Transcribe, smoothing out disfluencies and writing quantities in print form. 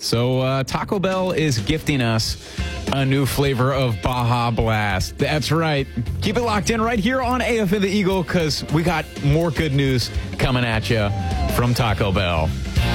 So Taco Bell is gifting us a new flavor of Baja Blast. That's right. Keep it locked in right here on AFN The Eagle because we got more good news coming at you from Taco Bell.